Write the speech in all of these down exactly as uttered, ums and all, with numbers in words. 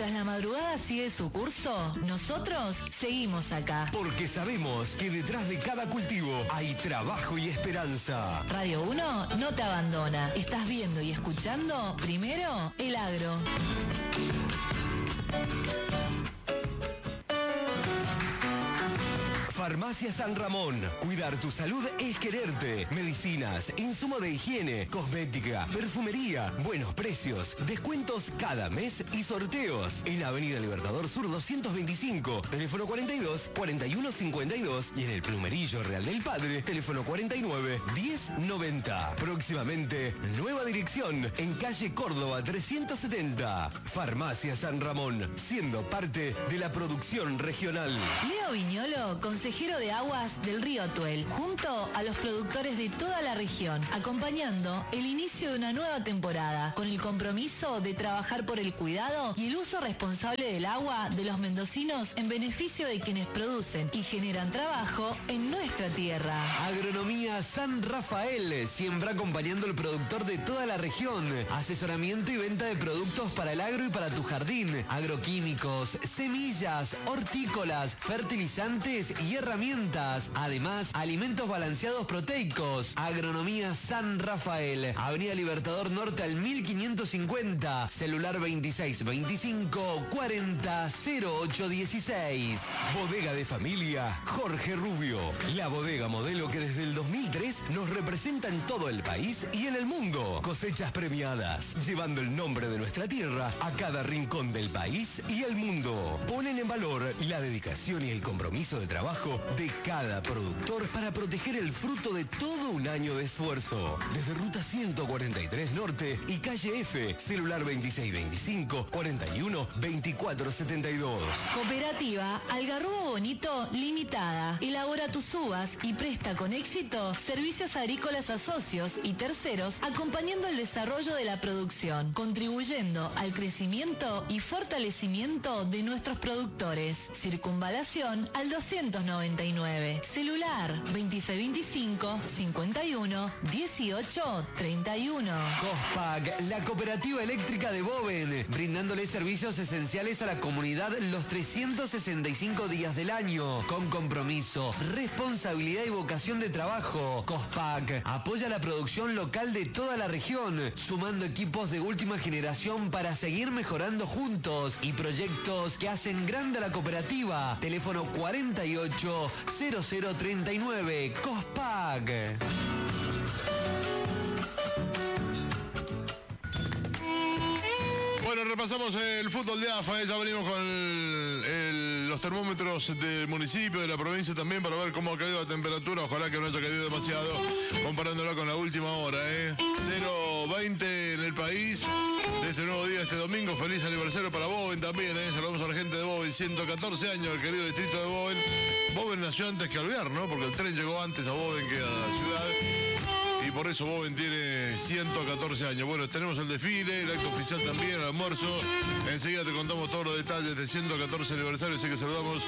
Mientras la madrugada sigue su curso, nosotros seguimos acá. Porque sabemos que detrás de cada cultivo hay trabajo y esperanza. Radio uno no te abandona. Estás viendo y escuchando primero El Agro. Farmacia San Ramón. Cuidar tu salud es quererte. Medicinas, insumo de higiene, cosmética, perfumería, buenos precios, descuentos cada mes y sorteos. En Avenida Libertador Sur doscientos veinticinco, teléfono cuarenta y dos, cuarenta y uno cincuenta y dos, y en el Plumerillo Real del Padre, teléfono cuarenta y nueve, diez noventa. Próximamente, nueva dirección en calle Córdoba trescientos setenta. Farmacia San Ramón, siendo parte de la producción regional. Leo Viñolo, consejero de aguas del río Atuel, junto a los productores de toda la región, acompañando el inicio de una nueva temporada, con el compromiso de trabajar por el cuidado y el uso responsable del agua de los mendocinos en beneficio de quienes producen y generan trabajo en nuestra tierra. Agronomía San Rafael, siempre acompañando al productor de toda la región. Asesoramiento y venta de productos para el agro y para tu jardín. Agroquímicos, semillas, hortícolas, fertilizantes y herramientas. Además, alimentos balanceados proteicos. Agronomía San Rafael. Avenida Libertador Norte al mil quinientos cincuenta. Celular veintiséis veinticinco cuarenta cero ocho dieciséis. Bodega de familia Jorge Rubio. La bodega modelo que desde el dos mil tres nos representa en todo el país y en el mundo. Cosechas premiadas, llevando el nombre de nuestra tierra a cada rincón del país y el mundo. Ponen en valor la dedicación y el compromiso de trabajo de cada productor para proteger el fruto de todo un año de esfuerzo. Desde Ruta ciento cuarenta y tres Norte y Calle F, celular veintiséis veinticinco cuarenta y uno veinticuatro setenta y dos. Cooperativa Algarrobo Bonito Limitada. Elabora tus uvas y presta con éxito servicios agrícolas a socios y terceros, acompañando el desarrollo de la producción, contribuyendo al crecimiento y fortalecimiento de nuestros productores. Circunvalación al doscientos noventa y nueve. Celular veintiséis veinticinco cincuenta y uno dieciocho treinta y uno. Cospac, la cooperativa eléctrica de Boven, brindándole servicios esenciales a la comunidad los trescientos sesenta y cinco días del año, con compromiso, responsabilidad y vocación de trabajo. Cospac apoya la producción local de toda la región, sumando equipos de última generación para seguir mejorando juntos y proyectos que hacen grande a la cooperativa. Teléfono cuarenta y ocho cero cero treinta y nueve. Cospac. Bueno, repasamos el fútbol de A F A, ya venimos con el, el, los termómetros del municipio, de la provincia también, para ver cómo ha caído la temperatura. Ojalá que no haya caído demasiado, comparándola con la última hora, ¿eh? cero veinte en el país de este nuevo día, este domingo. Feliz aniversario para Boven también, ¿eh? Saludamos a la gente de Boven, ciento catorce años, el querido distrito de Boven. Boven nació antes que Alvear, ¿no? Porque el tren llegó antes a Boven que a la ciudad. Y por eso Boven tiene ciento catorce años. Bueno, tenemos el desfile, el acto oficial también, el almuerzo. Enseguida te contamos todos los detalles de ciento catorce aniversario. Así que saludamos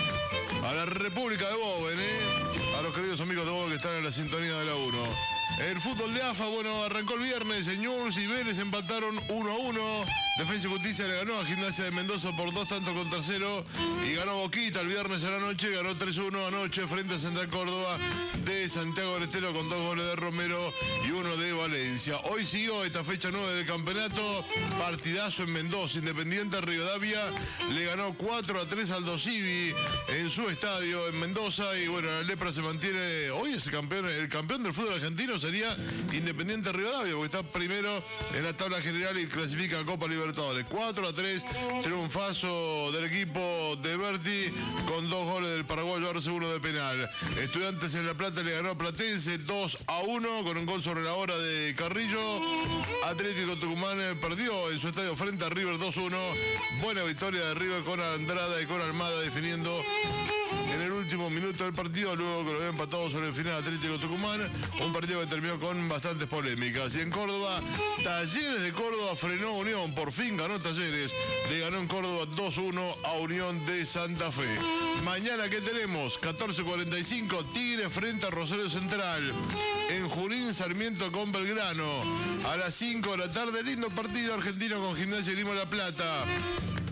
a la República de Boven, ¿eh? A los queridos amigos de Boven que están en la sintonía de la uno. El fútbol de A F A, bueno, arrancó el viernes. Señores y Vélez empataron uno a uno. Defensa y Justicia le ganó a Gimnasia de Mendoza por dos tantos con tercero. Y ganó Boquita el viernes a la noche. Ganó tres uno anoche frente a Central Córdoba de Santiago del Estero con dos goles de Romero y uno de Valencia. Hoy siguió esta fecha nueve del campeonato. Partidazo en Mendoza. Independiente Rivadavia le ganó cuatro a tres al Dosivi en su estadio en Mendoza. Y bueno, la Lepra se mantiene. Hoy es el campeón, el campeón del fútbol argentino sería Independiente Rivadavia, porque está primero en la tabla general y clasifica a Copa Libertadores. cuatro a tres, triunfazo del equipo de Berti con dos goles del paraguayo Arce, uno de penal. Estudiantes en La Plata le ganó a Platense dos a uno con un gol sobre la hora de Carrillo. Atlético Tucumán perdió en su estadio frente a River dos uno. Buena victoria de River con Andrada y con Almada definiendo en el último minuto del partido, luego que lo había empatado sobre el final Atlético Tucumán, un partido que terminó con bastantes polémicas. Y en Córdoba, Talleres de Córdoba frenó Unión, por fin ganó Talleres, le ganó en Córdoba dos uno a Unión de Santa Fe. Mañana, ¿qué tenemos? catorce cuarenta y cinco, Tigre frente a Rosario Central. En Junín, Sarmiento con Belgrano. A las cinco de la tarde, lindo partido argentino con Gimnasia y Lima La Plata.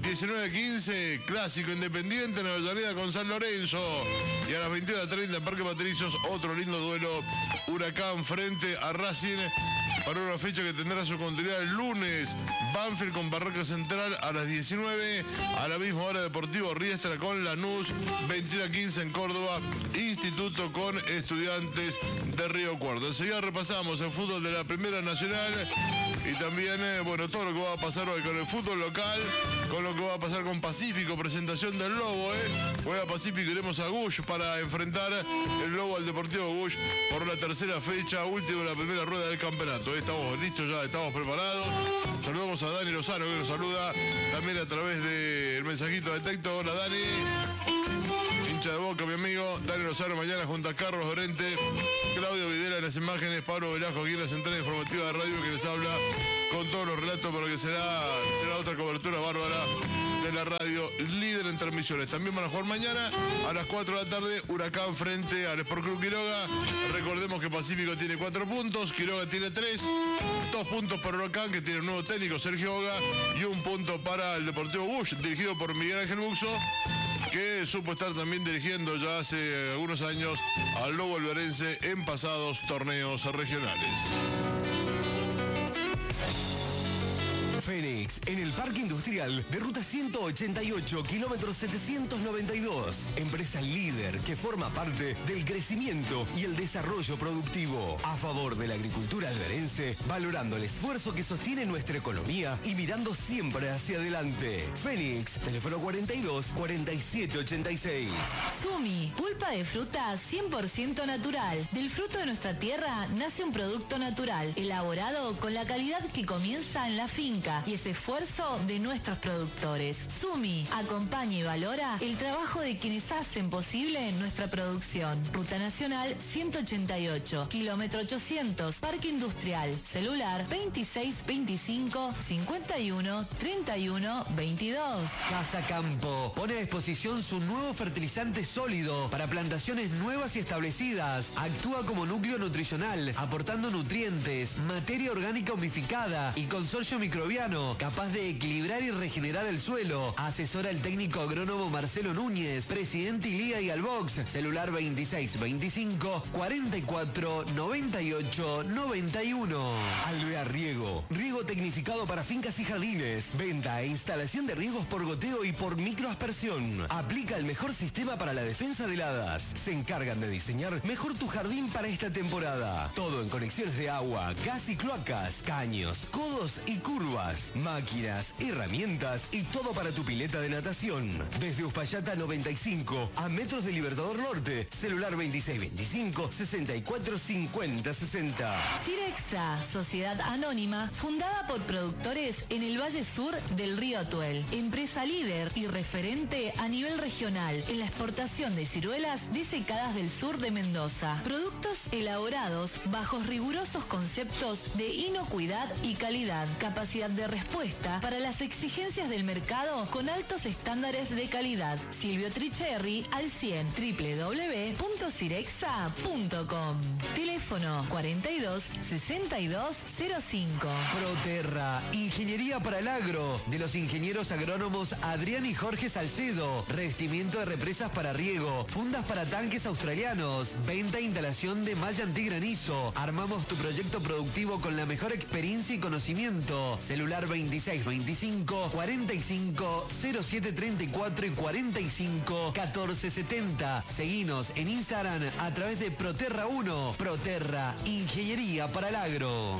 diecinueve quince, Clásico Independiente en la Avellaneda con San Lorenzo. Y a las veintiuna treinta en Parque Patricios, otro lindo duelo, Huracán frente a Racing, para una fecha que tendrá su continuidad el lunes. Banfield con Barraca Central a las diecinueve. A la misma hora, Deportivo Riestra con Lanús. veintiuno quince en Córdoba. Instituto con Estudiantes de Río Cuarto. Enseguida repasamos el fútbol de la Primera Nacional. Y también, eh, bueno, todo lo que va a pasar hoy con el fútbol local. Con lo que va a pasar con Pacífico. Presentación del Lobo, ¿eh? Juega Pacífico, iremos a Gush para enfrentar el Lobo al Deportivo Gush por la tercera fecha, última de la primera rueda del campeonato. Estamos listos ya, estamos preparados. Saludamos a Dani Lozano, que nos saluda también a través del mensajito de texto. Hola, Dani. Hincha de Boca, mi amigo. Dani Lozano mañana junto a Carlos Dorente, Claudio Videla en las imágenes, Pablo Velasco aquí en la central informativa de radio que les habla con todos los relatos para que será, será otra cobertura bárbara de la radio líder en transmisiones. También van a jugar mañana a las cuatro de la tarde Huracán frente al Sport Club Quiroga. Recordemos que Pacífico tiene cuatro puntos, Quiroga tiene tres, dos puntos para Huracán, que tiene un nuevo técnico, Sergio Oga, y un punto para el Deportivo Bush, dirigido por Miguel Ángel Buxo, que supo estar también dirigiendo ya hace algunos años al Lobo Alvarense en pasados torneos regionales. Fénix, en el Parque Industrial de Ruta ciento ochenta y ocho, kilómetro setecientos noventa y dos. Empresa líder que forma parte del crecimiento y el desarrollo productivo. A favor de la agricultura alvarense, valorando el esfuerzo que sostiene nuestra economía y mirando siempre hacia adelante. Fénix, teléfono cuarenta y dos, cuarenta y siete ochenta y seis. Tumi, pulpa de fruta cien por ciento natural. Del fruto de nuestra tierra nace un producto natural, elaborado con la calidad que comienza en la finca y ese esfuerzo de nuestros productores. Sumi acompaña y valora el trabajo de quienes hacen posible nuestra producción. Ruta Nacional ciento ochenta y ocho, kilómetro ochocientos, Parque Industrial, celular veintiséis veinticinco cincuenta y uno treinta y uno veintidós. Casa Campo pone a disposición su nuevo fertilizante sólido para plantaciones nuevas y establecidas. Actúa como núcleo nutricional, aportando nutrientes, materia orgánica humificada y consorcio microbiano capaz de equilibrar y regenerar el suelo. Asesora el técnico agrónomo Marcelo Núñez, presidente Ilía y Albox, celular veintiséis veinticinco cuarenta y cuatro noventa y ocho noventa y uno. Alvea Riego, riego tecnificado para fincas y jardines. Venta e instalación de riegos por goteo y por microaspersión. Aplica el mejor sistema para la defensa de heladas. Se encargan de diseñar mejor tu jardín para esta temporada. Todo en conexiones de agua, gas y cloacas, caños, codos y curvas, máquinas, herramientas y todo para tu pileta de natación. Desde Uspallata noventa y cinco a metros de Libertador Norte. Celular veintiséis veinticinco sesenta y cuatro cincuenta sesenta. Tirexa, sociedad anónima fundada por productores en el Valle Sur del Río Atuel. Empresa líder y referente a nivel regional en la exportación de ciruelas disecadas del sur de Mendoza. Productos elaborados bajo rigurosos conceptos de inocuidad y calidad. Capacidad de respuesta para las exigencias del mercado con altos estándares de calidad. Silvio Tricherri al cien, doble u doble u doble u punto cirexa punto com. Teléfono cuarenta y dos sesenta y dos cero cinco. Proterra, ingeniería para el agro, de los ingenieros agrónomos Adrián y Jorge Salcedo. Revestimiento de represas para riego, fundas para tanques australianos, venta e instalación de malla antigranizo. Armamos tu proyecto productivo con la mejor experiencia y conocimiento. Celular veintiséis veinticinco cuarenta y cinco cero siete treinta y cuatro y cuarenta y cinco catorce setenta. Seguinos en Instagram a través de Proterra uno. Proterra, ingeniería para el agro.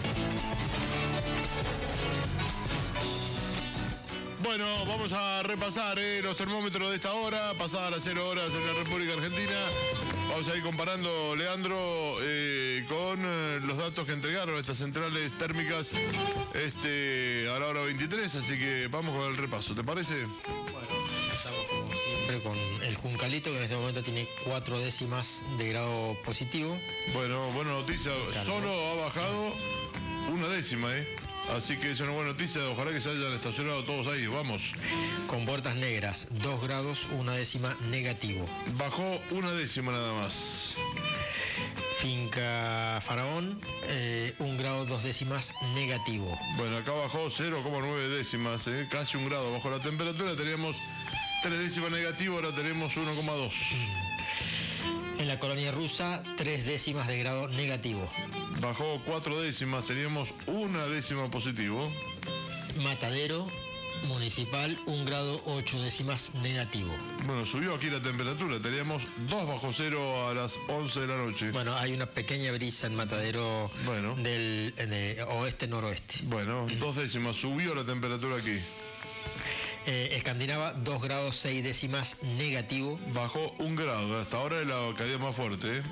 Bueno, vamos a repasar eh, los termómetros de esta hora, pasar a cero horas en la República Argentina. Vamos a ir comparando, Leandro, eh, con eh, los datos que entregaron estas centrales térmicas este, a la hora veintitrés, así que vamos con el repaso, ¿te parece? Bueno, empezamos como siempre con el Juncalito, que en este momento tiene cuatro décimas de grado positivo. Bueno, buena noticia, solo ha bajado una décima, ¿eh? Así que es una buena noticia, ojalá que se hayan estacionado todos ahí, vamos. Con Puertas Negras, dos grados, una décima negativo. Bajó una décima nada más. Finca Faraón, eh, un grado dos décimas negativo. Bueno, acá bajó cero coma nueve décimas, eh, casi un grado bajo la temperatura. Teníamos tres décimas negativo, ahora tenemos uno coma dos. En la colonia rusa, tres décimas de grado negativo. Bajó cuatro décimas, teníamos una décima positivo. Matadero Municipal, un grado ocho décimas negativo. Bueno, subió aquí la temperatura, teníamos dos bajo cero a las once de la noche. Bueno, hay una pequeña brisa en Matadero bueno. del de oeste-noroeste. Bueno, dos décimas, subió la temperatura aquí. Eh, Escandinava, dos grados seis décimas negativo. Bajó un grado, hasta ahora es la caída más fuerte. ¿eh?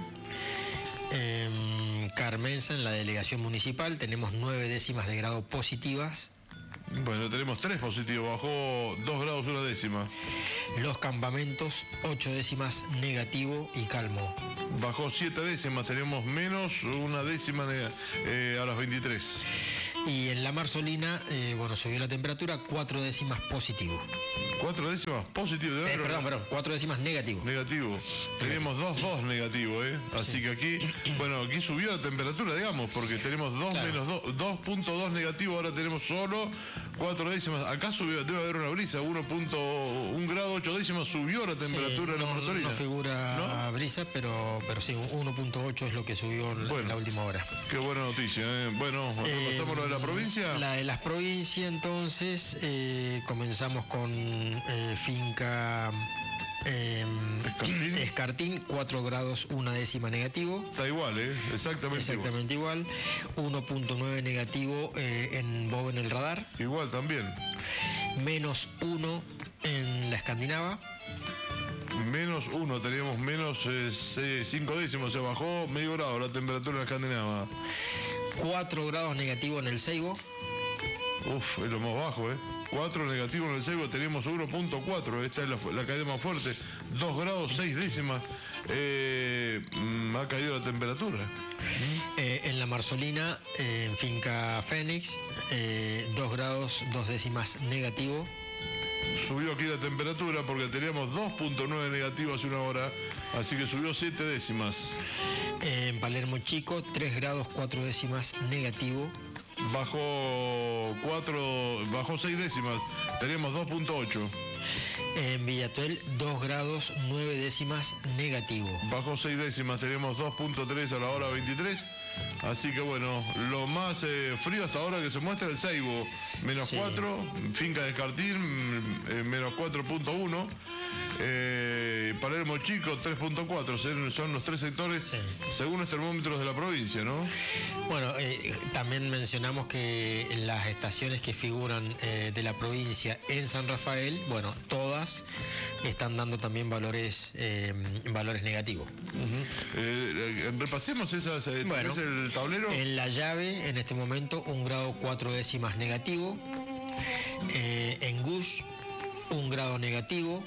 En Carmenza, en la delegación municipal, tenemos nueve décimas de grado positivas. Bueno, tenemos tres positivos, bajó dos grados una décima. Los Campamentos, ocho décimas negativo y calmo. Bajó siete décimas, tenemos menos una décima eh, a las veintitrés. Y en la Marzolina, eh, bueno, subió la temperatura, cuatro décimas positivo. ¿Cuatro décimas positivo? Eh, perdón, perdón, cuatro décimas negativo. Negativo. Tenemos dos, dos negativo, ¿eh? Así sí. que aquí, bueno, aquí subió la temperatura, digamos, porque tenemos dos claro. menos dos, dos punto dos negativo, ahora tenemos solo cuatro décimas. Acá subió, debe haber una brisa, uno punto uno grado ocho décimas, subió la temperatura sí, en la no, Marzolina. No figura ¿no? brisa, pero, pero sí, uno punto ocho es lo que subió en, bueno, en la última hora. Qué buena noticia, ¿eh? Bueno, eh, pasamos lo de la provincia. La de las provincias, entonces, eh, comenzamos con eh, finca eh, Escartín. Escartín, cuatro grados, una décima negativo. Está igual, ¿eh? Exactamente, Exactamente igual. igual. uno punto nueve negativo eh, en Bob en el radar. Igual también. Menos uno en la Escandinava. Menos uno, teníamos menos eh, cinco décimos, se bajó medio grado la temperatura en la Escandinava. cuatro grados negativo en el Seibo. Uf, es lo más bajo, ¿eh? cuatro negativo en el Seibo, tenemos uno punto cuatro, esta es la, la caída más fuerte. dos grados seis décimas, eh, ha caído la temperatura. Eh, en la Marzolina, eh, en finca Fénix, eh, dos grados, dos décimas negativo. Subió aquí la temperatura porque teníamos dos punto nueve negativo hace una hora, así que subió siete décimas. Eh, en Palermo Chico, tres grados, cuatro décimas negativo. Bajó cuatro, bajó seis décimas, teníamos dos punto ocho. En Villatuel, dos grados, nueve décimas negativo. Bajó seis décimas, tenemos dos punto tres a la hora veintitrés. Así que bueno, lo más eh, frío hasta ahora que se muestra el Seibo, menos sí. cuatro, Finca de Escartín, eh, menos cuatro punto uno, eh, Palermo Chico, tres punto cuatro, son los tres sectores sí. según los termómetros de la provincia, ¿no? Bueno, eh, también mencionamos que las estaciones que figuran eh, de la provincia en San Rafael, bueno, todas están dando también valores eh, valores negativos. Uh-huh. eh, repasemos esas, eh, bueno, el tablero. En La Llave, en este momento, un grado cuatro décimas negativo. Eh, en Gush, un grado negativo.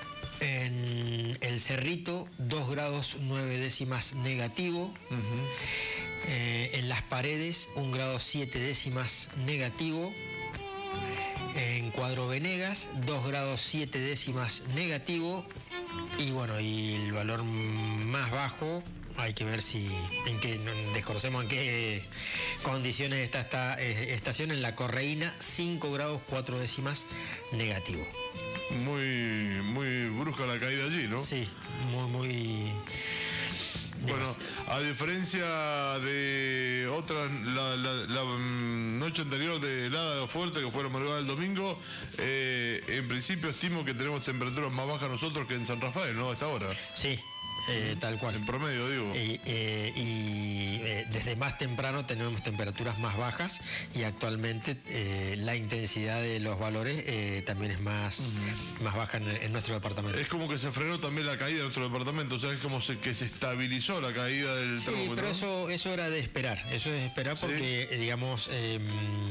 En El Cerrito, dos grados nueve décimas negativo. Uh-huh. eh, en Las Paredes, un grado siete décimas negativo. En Cuadro Venegas, dos grados siete décimas negativo. Y bueno, y el valor más bajo, hay que ver si, en qué, desconocemos en qué condiciones está esta estación. En La Correína, cinco grados cuatro décimas negativo. Muy, muy brusca la caída allí, ¿no? Sí, muy, muy... Bueno, a diferencia de otra, la, la, la noche anterior de helada fuerte que fue la madrugada del domingo, eh, en principio estimo que tenemos temperaturas más bajas nosotros que en San Rafael, ¿no? A esta hora. Sí. Eh, tal cual. En promedio, digo. Y, eh, y eh, desde más temprano tenemos temperaturas más bajas y actualmente eh, la intensidad de los valores eh, también es más, uh-huh. más baja en, en nuestro departamento. Es como que se frenó también la caída de nuestro departamento, o sea, es como se, que se estabilizó la caída del sí, termómetro. Pero eso, eso era de esperar, eso es de esperar porque, ¿sí? digamos... Eh,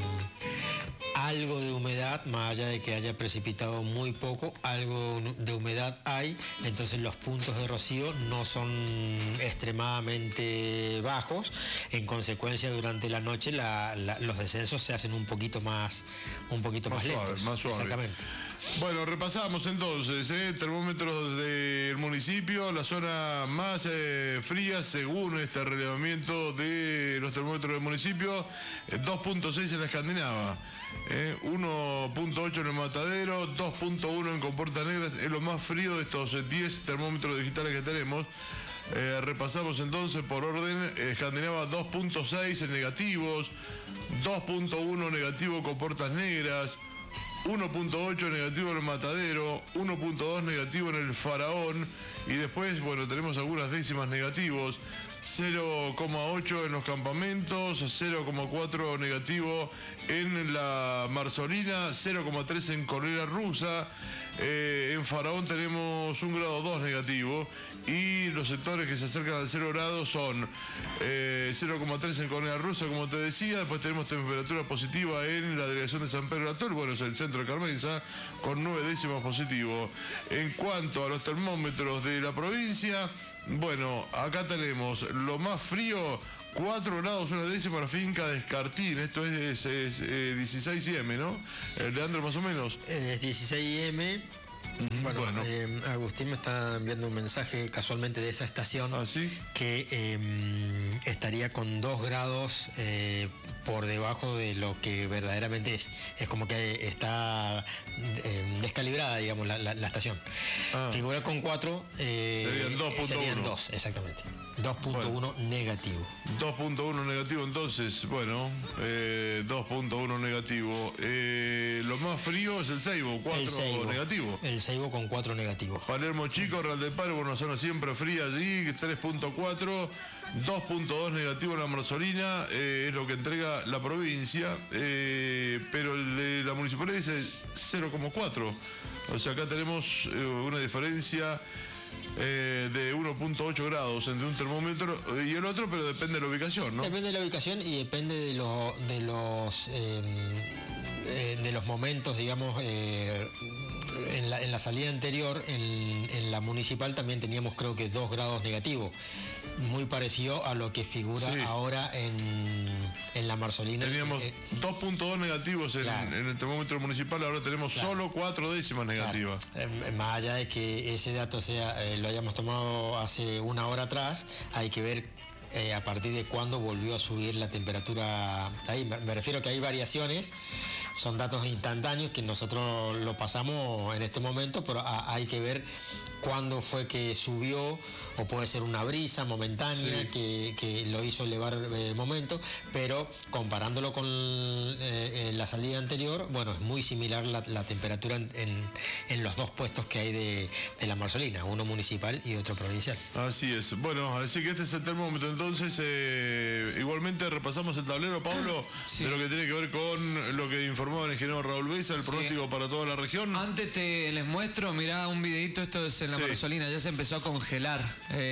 algo de humedad, más allá de que haya precipitado muy poco, algo de humedad hay, entonces los puntos de rocío no son extremadamente bajos, en consecuencia durante la noche la, la, los descensos se hacen un poquito más un poquito más, más lentos. Suave, más suave. Exactamente. Bueno, repasamos entonces, ¿eh? termómetros del municipio, la zona más eh, fría según este relevamiento de los termómetros del municipio, eh, dos punto seis en la Escandinava, eh, uno punto ocho en el Matadero, dos punto uno en Compuertas Negras, es lo más frío de estos eh, diez termómetros digitales que tenemos. Eh, repasamos entonces por orden, eh, Escandinava dos punto seis en negativos, dos punto uno negativo Compuertas Negras, uno punto ocho negativo en el Matadero, uno punto dos negativo en el Faraón y después, bueno, tenemos algunas décimas negativos, cero coma ocho en los campamentos, cero coma cuatro negativo en la Marsolina, cero coma tres en Colera Rusa, eh, en Faraón tenemos un grado dos negativo y los sectores que se acercan al cero grado son eh, cero coma tres en Colera Rusa, como te decía, después tenemos temperatura positiva en la delegación de San Pedro de Atol, bueno, es el centro de Carmenza, con nueve décimas positivo. En cuanto a los termómetros de la provincia, bueno, acá tenemos lo más frío, cuatro grados una décima la finca de Escartín, esto es, es, es eh, dieciséis I M, ¿no? Eh, Leandro, más o menos. Es dieciséis I M. Bueno, Bueno. Eh, Agustín me está enviando un mensaje casualmente de esa estación. ¿Ah, sí? Que eh, estaría con dos grados eh, por debajo de lo que verdaderamente es. Es como que está eh, descalibrada, digamos, la, la, la estación. Ah. Figura con cuatro. Eh, Serían dos punto uno. Serían dos, exactamente. dos punto uno bueno. negativo. dos punto uno negativo, entonces, bueno, eh, dos punto uno negativo. Eh, lo más frío es el Seibo, cuatro negativo. El Seibo con cuatro negativos. Palermo Chico, Real del Paro, una zona siempre fría allí, tres punto cuatro, dos punto dos negativo en la Marsolina, eh, es lo que entrega la provincia, eh, pero el de la municipalidad dice cero coma cuatro. O sea, acá tenemos eh, una diferencia Eh, de uno punto ocho grados entre un termómetro y el otro, pero depende de la ubicación, ¿no? Depende de la ubicación y depende de, lo, de los eh, eh, de los momentos, digamos, eh, en, la, en la salida anterior, en, en la municipal también teníamos creo que dos grados negativos, muy parecido a lo que figura sí. ahora en, en la Marsolina. Teníamos eh, dos punto dos negativos en, claro. en el termómetro municipal, ahora tenemos claro. solo cuatro décimas negativas. Claro. Eh, más allá de que ese dato sea eh, lo hayamos tomado hace una hora atrás, hay que ver eh, a partir de cuándo volvió a subir la temperatura. Ahí me, me refiero que hay variaciones, son datos instantáneos que nosotros lo pasamos en este momento, pero a, hay que ver cuándo fue que subió, o puede ser una brisa momentánea sí. que, que lo hizo elevar el eh, momento, pero comparándolo con eh, la salida anterior, bueno, es muy similar la, la temperatura en, en, en los dos puestos que hay de, de la Marsolina, uno municipal y otro provincial. Así es. Bueno, así que este es el termómetro. Entonces, eh, igualmente repasamos el tablero, Pablo, sí. de lo que tiene que ver con lo que informó el ingeniero Raúl Besa, el sí. pronóstico para toda la región. Antes te les muestro, mirá un videito, esto es en la sí. Marsolina, ya se empezó a congelar.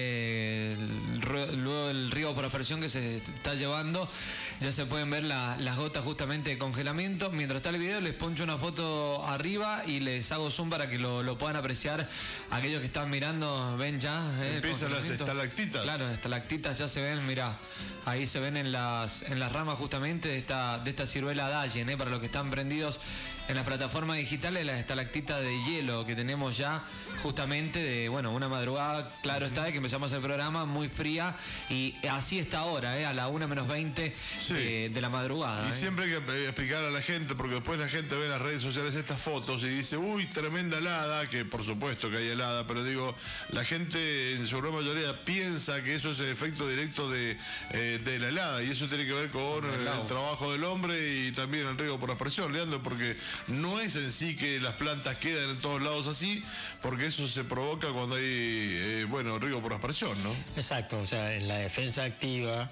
Eh, el, luego el río por aspersión que se está llevando, ya se pueden ver la, las gotas justamente de congelamiento. Mientras está el video les poncho una foto arriba y les hago zoom para que lo, lo puedan apreciar aquellos que están mirando. Ven ya eh, empiezan las estalactitas. Claro, estalactitas ya se ven, mirá, ahí se ven en las en las ramas justamente de esta de esta ciruela Dayen, eh, para los que están prendidos en las plataformas digitales, las estalactitas de hielo que tenemos ya justamente de, bueno, una madrugada, claro está, de que empezamos el programa muy fría y así está ahora, eh, a la una menos veinte sí. de, de la madrugada. Y eh. siempre hay que explicar a la gente, porque después la gente ve en las redes sociales estas fotos y dice, uy, tremenda helada, que por supuesto que hay helada, pero digo, la gente en su gran mayoría piensa que eso es el efecto directo de, eh, de la helada, y eso tiene que ver con el, el trabajo del hombre y también el riego por aspersión, Leandro, porque no es en sí que las plantas quedan en todos lados así, porque eso se provoca cuando hay, eh, bueno, riego por aspersión, ¿no? Exacto, o sea, en la defensa activa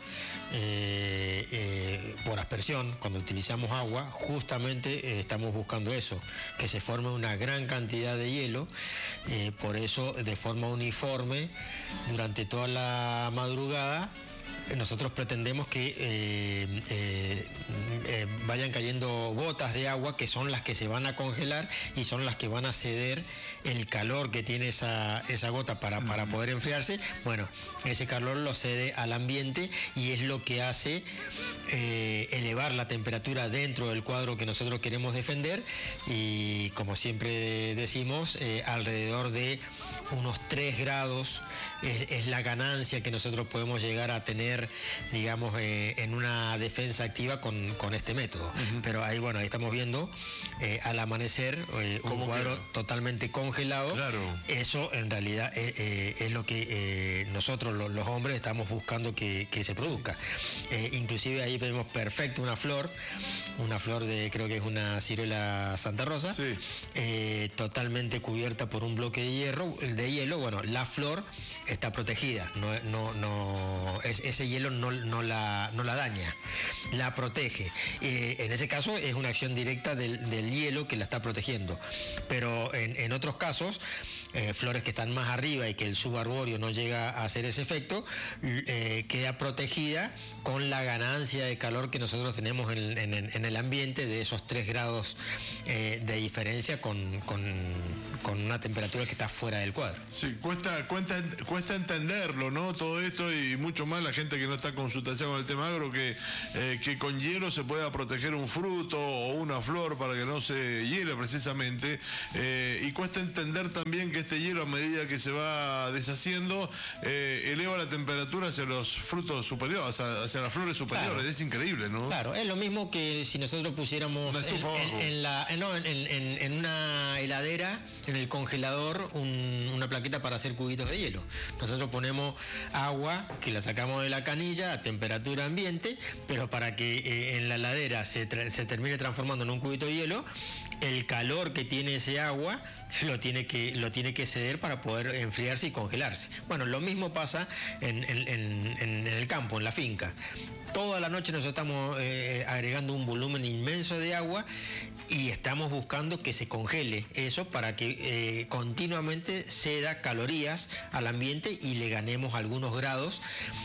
eh, eh, por aspersión, cuando utilizamos agua, justamente eh, estamos buscando eso, que se forme una gran cantidad de hielo, eh, por eso de forma uniforme durante toda la madrugada nosotros pretendemos que eh, eh, eh, vayan cayendo gotas de agua que son las que se van a congelar y son las que van a ceder el calor que tiene esa, esa gota para, para poder enfriarse. Bueno, ese calor lo cede al ambiente y es lo que hace eh, elevar la temperatura dentro del cuadro que nosotros queremos defender, y como siempre decimos, eh, alrededor de unos tres grados es, es la ganancia que nosotros podemos llegar a tener, digamos, eh, en una defensa activa con, con este método. Uh-huh. Pero ahí, bueno, ahí estamos viendo eh, al amanecer eh, un cuadro queda? totalmente congelado. Claro. Eso en realidad eh, eh, es lo que eh, nosotros los, los hombres estamos buscando que, que se produzca. Eh, inclusive ahí vemos perfecto una flor, una flor de, creo que es una ciruela Santa Rosa, sí. eh, totalmente cubierta por un bloque de hierro, de hielo. Bueno, la flor está protegida, no, no, no, es, ese hielo no, no, la, no la daña, la protege. Eh, en ese caso es una acción directa del, del hielo que la está protegiendo, pero en, en otros casos, eh, flores que están más arriba y que el subarbóreo no llega a hacer ese efecto, eh, queda protegida con la ganancia de calor que nosotros tenemos en, en, en el ambiente de esos tres grados eh, de diferencia con, con, con una temperatura que está fuera del cuadro. Sí, cuesta, cuesta, cuesta entenderlo, ¿no? Todo esto y mucho más la gente que no está consultación con el tema agro, que, eh, que con hielo se pueda proteger un fruto o una flor para que no se hiele precisamente, eh, y cuesta entender también que este hielo, a medida que se va deshaciendo, eh, eleva la temperatura hacia los frutos superiores, hacia, hacia las flores superiores. Claro. Es increíble, ¿no? Claro, es lo mismo que si nosotros pusiéramos en, en, en, la, no, en, en, en una heladera, en el congelador, un, una plaqueta para hacer cubitos de hielo. Nosotros ponemos agua que la sacamos de la canilla a temperatura ambiente, pero para que eh, en la heladera se, se termine transformando en un cubito de hielo, el calor que tiene ese agua lo tiene que, lo tiene que ceder para poder enfriarse y congelarse. Bueno, lo mismo pasa en, en, en, en el campo, en la finca. Toda la noche nosotros estamos eh, agregando un volumen inmenso de agua y estamos buscando que se congele eso para que eh, continuamente ceda calorías al ambiente y le ganemos algunos grados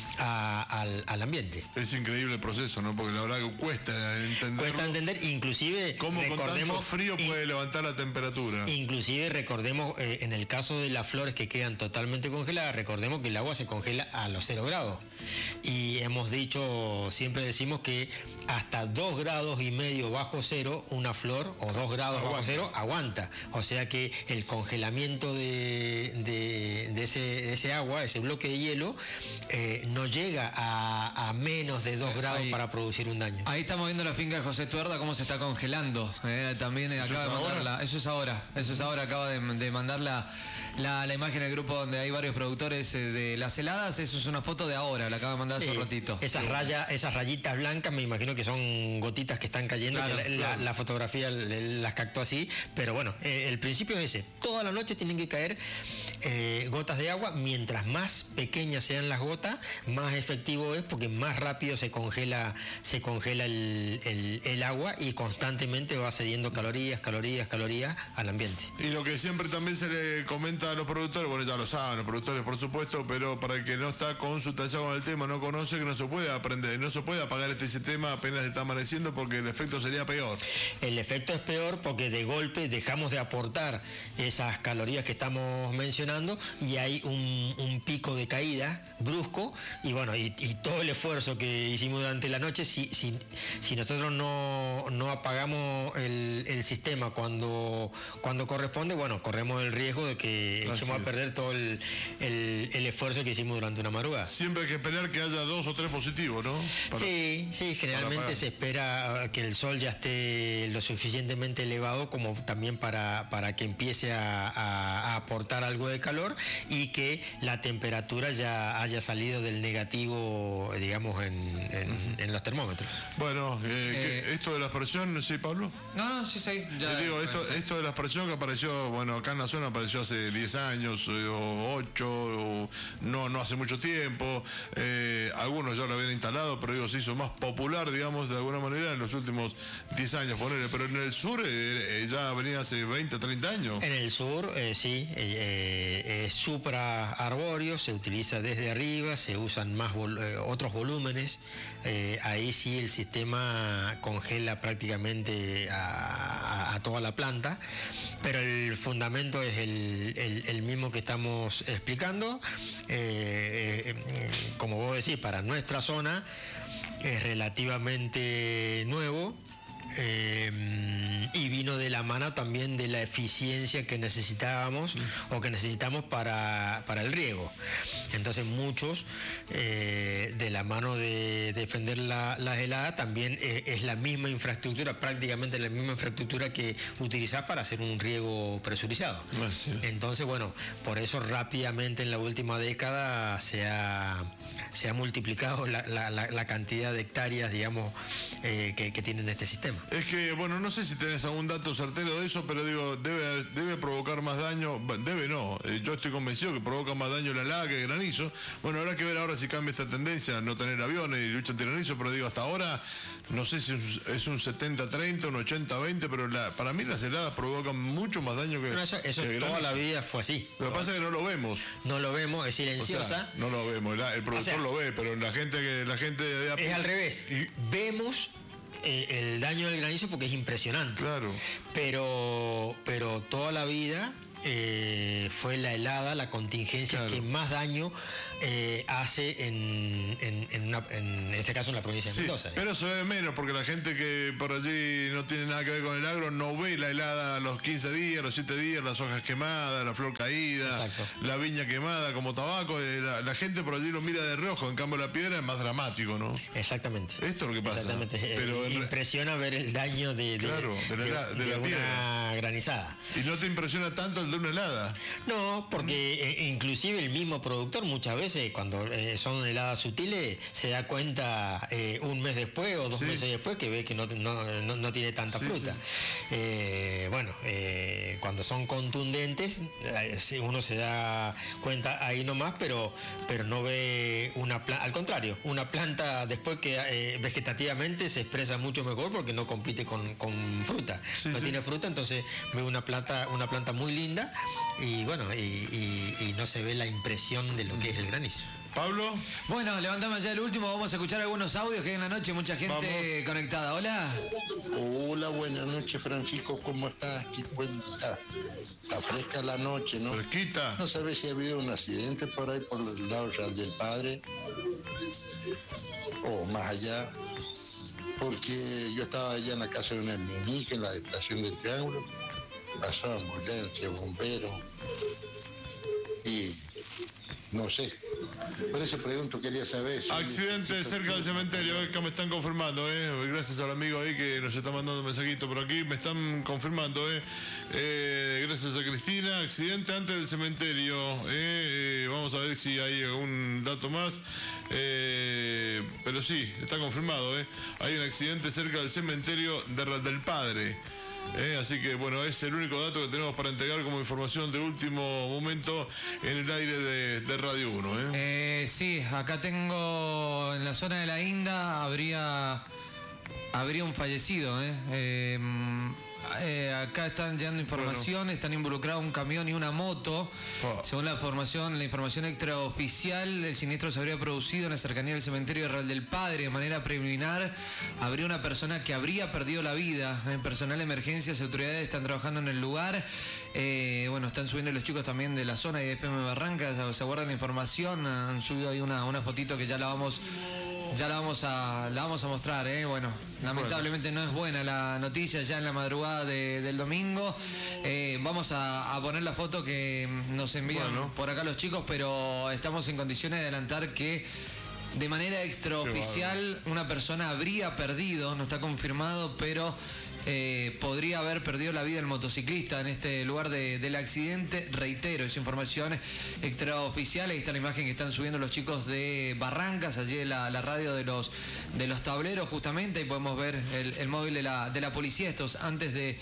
a, al, al ambiente. Es increíble el proceso, ¿no? Porque la verdad que cuesta entender. Cuesta entender, inclusive cómo con tanto frío puede levantar la temperatura. Inclusive recordemos, eh, en el caso de las flores que quedan totalmente congeladas, recordemos que el agua se congela a los cero grados. Y hemos dicho, siempre decimos que hasta dos grados y medio bajo cero una flor, o dos grados aguanta. bajo cero, aguanta. O sea que el congelamiento de, de, de, ese, de ese agua, ese bloque de hielo, eh, no llega a, a menos de dos grados ahí, para producir un daño. Ahí estamos viendo la finca de José Tuerda cómo se está congelando. Eh, también eh, acaba de mandarla. Eso es ahora. Eso es ahora. Acaba de, de mandar la, la, la imagen del grupo donde hay varios productores eh, de las heladas. Eso es una foto de ahora. La acaba de mandar hace sí, un ratito. Esas, sí. rayas, esas rayitas blancas me imagino que son gotitas que están cayendo. Claro, que la, claro. la, la fotografía las captó así. Pero bueno, eh, el principio es ese. Toda la noche tienen que caer eh, gotas de agua. Mientras más pequeñas sean las gotas, más efectivo es, porque más rápido se congela, se congela el, el, el agua y constantemente va cediendo calorías, calorías, calorías al ambiente. Y lo que siempre también se le comenta a los productores, bueno, ya lo saben los productores por supuesto, pero para el que no está consultado con el tema, no conoce, que no se puede aprender, no se puede apagar este sistema apenas está amaneciendo, porque el efecto sería peor. El efecto es peor porque de golpe dejamos de aportar esas calorías que estamos mencionando y hay un, un pico de caída brusco. Y bueno, y, y todo el esfuerzo que hicimos durante la noche, si, si, si nosotros no, no apagamos el, el sistema cuando, cuando corresponde, bueno, corremos el riesgo de que Así echemos es. a perder todo el, el, el esfuerzo que hicimos durante una madrugada. Siempre hay que esperar que haya dos o tres positivos, ¿no? Para, sí, sí, generalmente se espera que el sol ya esté lo suficientemente elevado como también para, para que empiece a, a, a aportar algo de calor y que la temperatura ya haya salido del negativo, digamos, en, en, uh-huh. en los termómetros. Bueno, eh, eh, esto de la aspersión, ¿sí, Pablo? No, no, sí, sí. Ya, digo, esto, esto de la aspersión que apareció, bueno, acá en la zona apareció hace diez años eh, o ocho, o no, no hace mucho tiempo. Eh, algunos ya lo habían instalado, pero digo, se hizo más popular, digamos, de alguna manera en los últimos diez años, ponele. Pero en el sur eh, eh, ya venía hace veinte, treinta años. En el sur, eh, sí, eh, es supra arbóreo, se utiliza desde arriba, se usan más vol eh, otros volúmenes. Eh, ahí sí el sistema congela prácticamente a, a, a toda la planta, pero el fundamento es el, el, el mismo que estamos explicando. Eh, eh, como vos decís, para nuestra zona es relativamente nuevo. Eh, y vino de la mano también de la eficiencia que necesitábamos mm. o que necesitamos para, para el riego. Entonces muchos, eh, de la mano de defender la, las heladas, también eh, es la misma infraestructura, prácticamente la misma infraestructura que utilizar para hacer un riego presurizado. Gracias. Entonces, bueno, por eso rápidamente en la última década se ha, se ha multiplicado la, la, la, la cantidad de hectáreas, digamos, eh, que, que tienen este sistema. Es que, bueno, no sé si tenés algún dato certero de eso, pero digo, debe, debe provocar más daño, debe no, eh, yo estoy convencido que provoca más daño la helada que el granizo. Bueno, habrá que ver ahora si cambia esta tendencia a no tener aviones y lucha antigranizo, pero digo, hasta ahora, no sé si es un setenta treinta, un ochenta veinte, pero la, para mí las heladas provocan mucho más daño que, no, eso, eso que el toda granizo. La vida fue así. Lo que pasa es que no lo vemos. No lo vemos, es silenciosa. O sea, no lo vemos, el, el productor o sea, lo ve, pero la gente que la gente de es al revés, vemos Eh, el daño del granizo porque es impresionante. Claro. Pero, pero toda la vida eh, fue la helada, la contingencia claro. que más daño eh, hace en, en, en, una, en este caso en la provincia de sí, Mendoza. ¿eh? Pero se ve menos porque la gente que por allí no tiene nada que ver con el agro no ve la helada a los quince días, los siete días, las hojas quemadas, la flor caída, exacto. La viña quemada como tabaco. Eh, la, la gente por allí lo mira de reojo, en cambio la piedra es más dramático, ¿no? Exactamente. Esto es lo que pasa. Exactamente. Pero eh, impresiona ver el daño de, de, claro, de, la, de, de, de la una piedra. Granizada. ¿Y no te impresiona tanto el de una helada? No, porque eh, inclusive el mismo productor muchas veces cuando eh, son heladas sutiles se da cuenta eh, un mes después o dos sí. meses después que ve que no, no, no, no tiene tanta sí, fruta. Sí. Eh, bueno, eh, cuando son contundentes eh, uno se da cuenta ahí nomás, pero, pero no ve una planta, al contrario, una planta después que eh, vegetativamente se expresa mucho mejor porque no compite con, con fruta, sí, no sí. tiene fruta, entonces ve una planta, una planta muy linda y bueno, y, y, y no se ve la impresión de lo que es el granizo. Pablo. Bueno, levantamos ya el último, vamos a escuchar algunos audios que hay en la noche, mucha gente vamos. Conectada. Hola. Hola, buenas noches, Francisco, ¿cómo estás? ¿Qué cuenta? Está fresca la noche, ¿no? Fresquita. No sabes si ha habido un accidente por ahí, por los lados del Padre, o más allá, porque yo estaba allá en la casa de una amiga, en la estación del Triángulo, pasó ambulancia, bomberos, y no sé. Por eso pregunto, quería saber. Si accidente cerca del cementerio, es que me están confirmando, ¿eh? Gracias al amigo ahí que nos está mandando un mensajito por aquí, me están confirmando, ¿eh? Eh, gracias a Cristina, accidente antes del cementerio, ¿eh? Eh, vamos a ver si hay algún dato más, eh, pero sí, está confirmado, ¿eh? Hay un accidente cerca del cementerio de del Padre. Eh, así que bueno, es el único dato que tenemos para entregar como información de último momento en el aire de, de Radio uno. ¿eh? Eh, sí, acá tengo en la zona de la Inda habría, habría un fallecido. Eh. Eh, eh, acá están llegando información, bueno. Están involucrados un camión y una moto. Oh. Según la información, la información extraoficial, el siniestro se habría producido en la cercanía del cementerio de Real del Padre. De manera preliminar, habría una persona que habría perdido la vida. En personal de emergencias, autoridades están trabajando en el lugar. Eh, bueno, están subiendo los chicos también de la zona y de F M Barranca, se aguardan la información. Han subido ahí una, una fotito que ya la vamos... Ya la vamos a la vamos a mostrar, ¿eh? Bueno, lamentablemente no es buena la noticia ya en la madrugada de, del domingo. Eh, vamos a, a poner la foto que nos envían bueno. por acá los chicos, pero estamos en condiciones de adelantar que de manera extraoficial una persona habría perdido, no está confirmado, pero eh, podría haber perdido la vida el motociclista en este lugar de, del accidente. Reitero, es información extraoficial. Ahí está la imagen que están subiendo los chicos de Barrancas, allí la, la radio de los de los tableros justamente, y podemos ver el, el móvil de la, de la policía. Estos antes de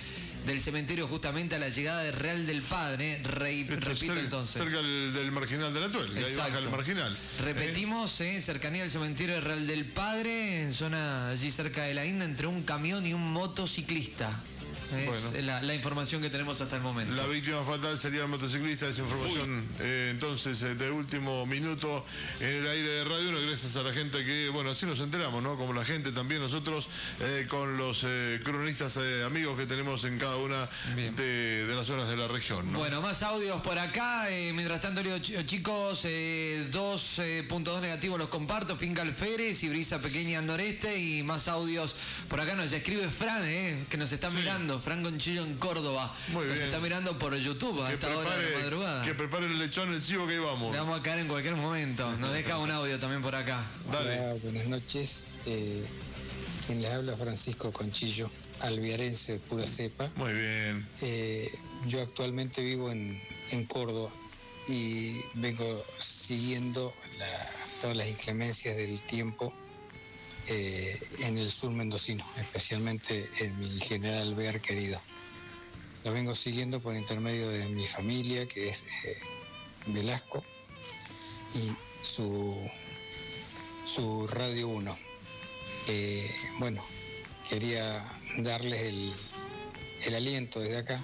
del cementerio justamente a la llegada de Real del Padre. Re, repito cerca, entonces. Cerca del, del marginal de la Tuel, que ahí baja el marginal. Repetimos, ¿eh? Eh, cercanía del cementerio de Real del Padre, en zona allí cerca de la India, entre un camión y un motociclista. Es bueno. la, la información que tenemos hasta el momento. La víctima fatal sería el motociclista. Esa información eh, entonces eh, de último minuto en el aire de Radio uno, gracias a la gente que, bueno, así nos enteramos, ¿no? Como la gente también nosotros eh, con los eh, cronistas eh, amigos que tenemos en cada una de, de las zonas de la región, ¿no? Bueno, más audios por acá. Eh, mientras tanto, Leo, chicos, eh, dos punto dos negativos los comparto. Finca Alférez y brisa pequeña al noreste. Y más audios por acá nos escribe Fran, eh, que nos está sí. mirando. Fran Conchillo en Córdoba. Muy bien. Nos está mirando por YouTube a que esta prepare, hora de la madrugada. Que prepare el lechón, el chivo que ahí vamos. Le vamos a caer en cualquier momento. Nos deja un audio también por acá. Dale. Hola, buenas noches. Eh, quien les habla, Francisco Conchillo, alviarense de pura cepa. Muy bien. Eh, yo actualmente vivo en, en Córdoba y vengo siguiendo la, todas las inclemencias del tiempo Eh, en el sur mendocino, especialmente en mi General Alvear querido. Lo vengo siguiendo por intermedio de mi familia, que es eh, Velasco, y su, su Radio uno. Eh, bueno, quería darles el, el aliento desde acá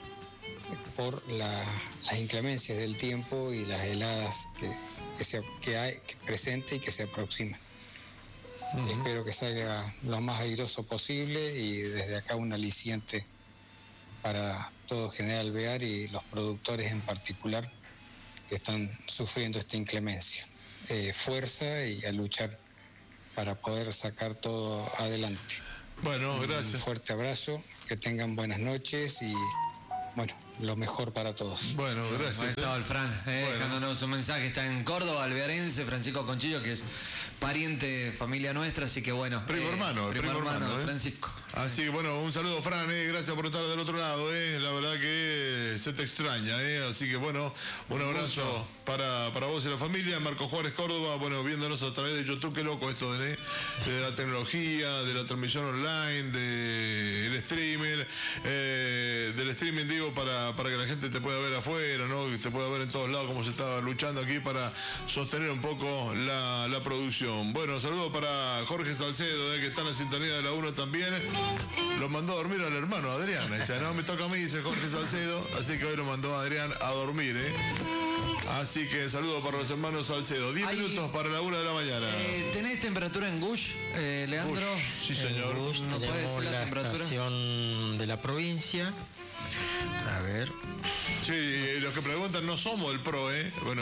por la, las inclemencias del tiempo y las heladas que, que, se, que hay que presente y que se aproximan. Uh-huh. Espero que salga lo más airoso posible y desde acá un aliciente para todo General Alvear y los productores en particular que están sufriendo esta inclemencia. Eh, fuerza y a luchar para poder sacar todo adelante. Bueno, gracias. Un fuerte abrazo, que tengan buenas noches y bueno, lo mejor para todos. Bueno, gracias. Ahí estaba el Fran, eh, bueno. dejándonos un mensaje. Está en Córdoba, alvearense, Francisco Conchillo, que es pariente, familia nuestra, así que bueno. Primo eh, hermano, primo, primo hermano, hermano eh. Francisco. Así que bueno, un saludo, Fran, eh, gracias por estar del otro lado, eh. La verdad que se te extraña, eh. Así que bueno, un abrazo para, para vos y la familia. Marco Juárez, Córdoba, bueno, viéndonos a través de YouTube, qué loco esto de, de la tecnología, de la transmisión online, del de streamer, eh, del streaming, digo, para, para que la gente te pueda ver afuera, ¿no? Y se pueda ver en todos lados cómo se está luchando aquí para sostener un poco la, la producción. Bueno, saludos para Jorge Salcedo, eh, que está en la sintonía de la uno también. Lo mandó a dormir al hermano Adrián. Dice, no, me toca a mí, dice Jorge Salcedo. Así que hoy lo mandó a Adrián a dormir, ¿eh? Así que saludos para los hermanos Salcedo. Diez Ahí, minutos para la una de la mañana. Eh, ¿Tenés temperatura en Gush, eh, Leandro? Gush, sí, señor. Gush, ¿No puede ser la, la temperatura? Estación de la provincia. A ver. Sí, los que preguntan no somos el pro, ¿eh? Bueno,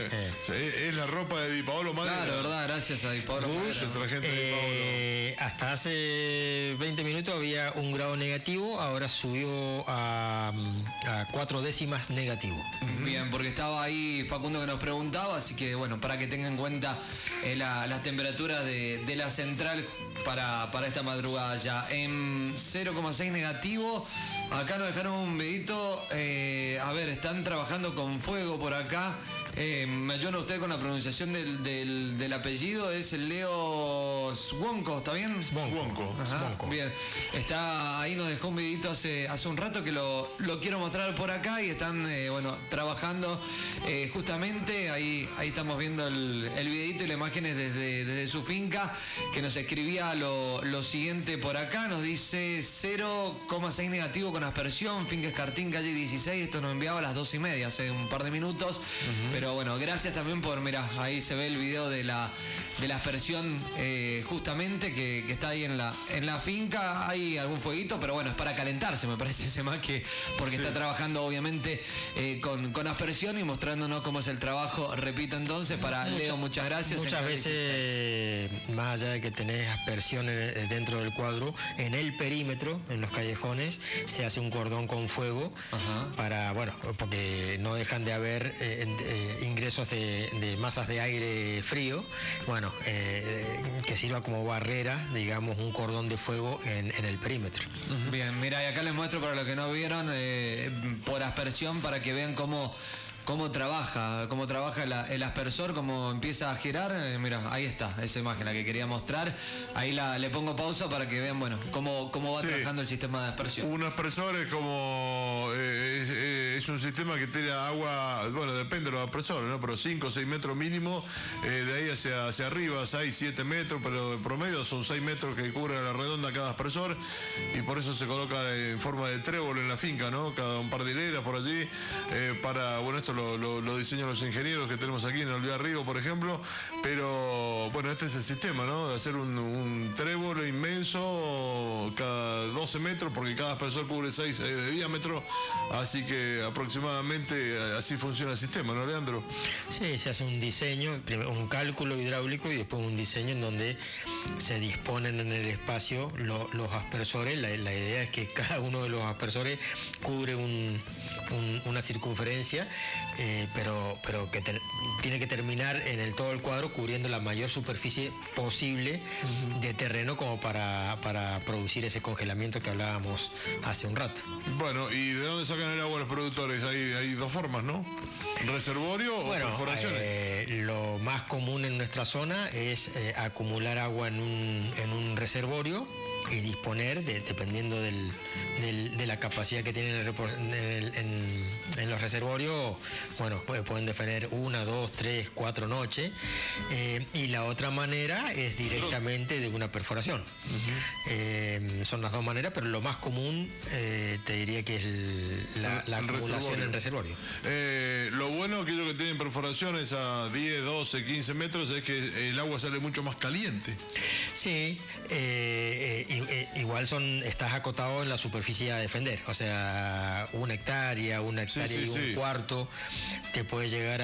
eh, es la ropa de Di Paolo Madera. Claro, verdad, gracias a Di Paolo Madera. Es la gente de Di Paolo. Eh, hasta hace veinte minutos había un grado negativo, ahora subió a, a cuatro décimas negativo. Uh-huh. Bien, porque estaba ahí Facundo que nos preguntaba, así que bueno, para que tengan en cuenta eh, la, la temperatura de, de la central para, para esta madrugada ya. En cero coma seis negativo, acá nos dejaron un videito. Eh, a ver, están trabajando con fuego por acá. Eh, me ayudan ustedes con la pronunciación del, del, del apellido. Es Leo Swonko, ¿está bien? Swonko. Bien. Está ahí, nos dejó un videito hace, hace un rato que lo, lo quiero mostrar por acá y están, eh, bueno, trabajando eh, justamente. Ahí, ahí estamos viendo el, el videito y las imágenes desde, desde su finca, que nos escribía lo, lo siguiente por acá. Nos dice cero coma seis negativo con aspersión, finca Escartín, calle dieciséis. Esto nos enviaba a las dos y media, hace un par de minutos. Uh-huh. Pero bueno, gracias también por, mira, ahí se ve el video de la, de la aspersión eh, justamente que, que está ahí en la, en la finca. Hay algún fueguito, pero bueno, es para calentarse, me parece ese más que porque sí. Está trabajando obviamente eh, con, con aspersión y mostrándonos cómo es el trabajo. Repito entonces, para Mucha, Leo, muchas gracias. Muchas veces, más allá de que tenés aspersión en, dentro del cuadro, en el perímetro, en los callejones, se hace un cordón con fuego. Ajá. Para, bueno, porque no dejan de haber eh, eh, ingresos de, de masas de aire frío, bueno, eh, que sirva como barrera, digamos, un cordón de fuego en, en el perímetro. Uh-huh. Bien, mira, y acá les muestro para los que no vieron, eh, por aspersión, para que vean cómo cómo trabaja, cómo trabaja la, el aspersor, cómo empieza a girar. Eh, mira, ahí está, esa imagen la que quería mostrar. Ahí la, le pongo pausa para que vean, bueno, cómo, cómo va sí. trabajando el sistema de aspersión. Un aspersor es como, eh, es, es un sistema que tiene agua, bueno, depende de los aspersores, ¿no? Pero cinco o seis metros mínimo, eh, de ahí hacia, hacia arriba, seis, siete metros, pero en promedio son seis metros que cubre la redonda cada aspersor, y por eso se coloca en forma de trébol en la finca, ¿no? Cada un par de hileras por allí, eh, para, bueno, esto lo, lo, lo diseñan los ingenieros que tenemos aquí en el Alvear Río, por ejemplo, pero, bueno, este es el sistema, ¿no? De hacer un, un trébol inmenso cada doce metros, porque cada aspersor cubre seis eh, de diámetro, así que aproximadamente así funciona el sistema, ¿no, Leandro? Sí, se hace un diseño, un cálculo hidráulico y después un diseño en donde se disponen en el espacio lo, los aspersores. La, la idea es que cada uno de los aspersores cubre un, un, una circunferencia, eh, pero, pero que te, tiene que terminar en el todo el cuadro cubriendo la mayor superficie posible uh-huh. de terreno como para, para producir ese congelamiento que hablábamos hace un rato. Bueno, ¿y de dónde sacan el agua los productores? Hay, hay dos formas, ¿no? ¿Reservorio o bueno, perforaciones? Eh, lo más común en nuestra zona es eh, acumular agua en un, en un reservorio y disponer, de, dependiendo del, del, de la capacidad que tienen en, el, en, en los reservorios, bueno, pueden defender una, dos, tres, cuatro noches. Eh, y la otra manera es directamente de una perforación. Uh-huh. Eh, son las dos maneras, pero lo más común eh, te diría que es el, la, la el acumulación reservorio. en reservorio. Eh, lo bueno que aquellos que tienen perforaciones a diez, doce, quince metros es que el agua sale mucho más caliente. Sí, eh, eh, igual son, estás acotado en la superficie a defender, o sea, una hectárea, una hectárea sí, sí, y un sí. cuarto, te puede llegar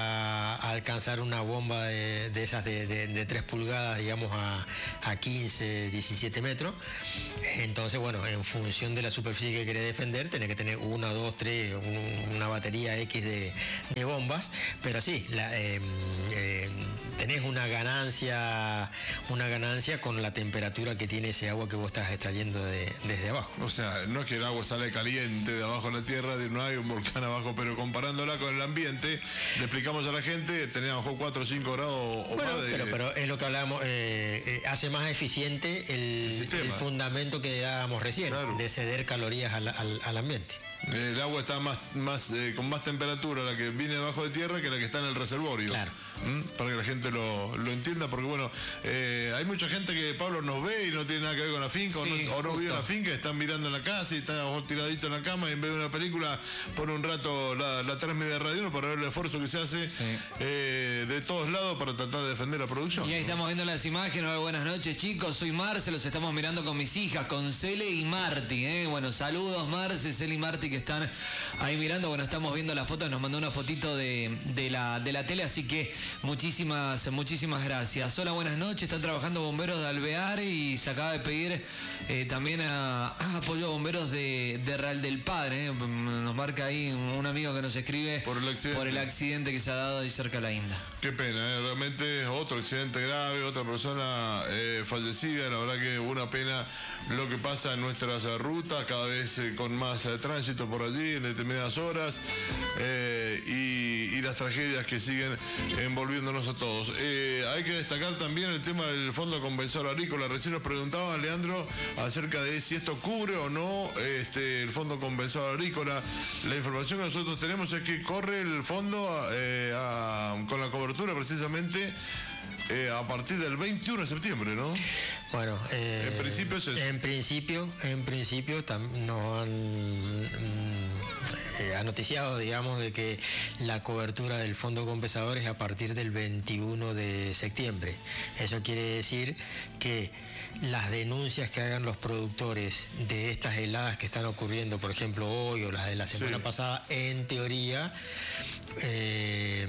a, a alcanzar una bomba de, de esas de, de, de tres pulgadas, digamos, a, a quince, diecisiete metros. Entonces, bueno, en función de la superficie que querés defender, tenés que tener una, dos, tres, un, una batería X de, de bombas, pero sí, la, eh, eh, tenés una ganancia, una ganancia con la temperatura que tiene ese agua que vos estás extrayendo de, desde abajo. O sea, no es que el agua sale caliente de abajo de la tierra, no hay un volcán abajo, pero comparándola con el ambiente, le explicamos a la gente, tenía bajo cuatro o cinco grados o bueno, más de... Pero, pero es lo que hablábamos, eh, eh, hace más eficiente el, el, el fundamento que dábamos recién, claro. de ceder calorías al, al, al ambiente. El agua está más, más eh, con más temperatura la que viene debajo de tierra que la que está en el reservorio. Claro. ¿Mm? Para que la gente lo, lo entienda, porque bueno, eh, hay mucha gente que Pablo nos ve y no tiene nada que ver con la finca, sí, o no, o no vive en la finca, están mirando en la casa y está tiradito en la cama y en vez de una película pone un rato la, la transmite de Radio uno para ver el esfuerzo que se hace sí. eh, de todos lados para tratar de defender la producción. Y ahí estamos viendo las imágenes. Buenas noches, chicos, soy Marce, los estamos mirando con mis hijas, con Cele y Marti, ¿eh? Bueno, saludos Marce, Cele y Marti que están ahí mirando. Bueno, estamos viendo la foto, nos mandó una fotito de, de, la, de la tele, así que muchísimas, muchísimas gracias. Hola, buenas noches, están trabajando bomberos de Alvear y se acaba de pedir eh, también a, a apoyo a bomberos de, de Real del Padre, eh. Nos marca ahí un amigo que nos escribe por el accidente, por el accidente que se ha dado ahí cerca de la Inda. Qué pena, eh. realmente otro accidente grave, otra persona eh, fallecida, la verdad que una pena lo que pasa en nuestras rutas, cada vez eh, con más eh, tránsito por allí en determinadas horas eh, y, y las tragedias que siguen envolviéndonos a todos. Eh, hay que destacar también el tema del Fondo Compensador Agrícola. Recién nos preguntaba Leandro acerca de si esto cubre o no este, el Fondo Compensador Agrícola. La información que nosotros tenemos es que corre el fondo eh, a, con la cobertura precisamente Eh, a partir del veintiuno de septiembre, ¿no? Bueno, eh, en principio es eso. En principio, en principio nos han mm, eh, anoticiado, digamos, de que la cobertura del Fondo Compensador es a partir del veintiuno de septiembre. Eso quiere decir que las denuncias que hagan los productores de estas heladas que están ocurriendo, por ejemplo, hoy o las de la semana sí. pasada, en teoría, eh,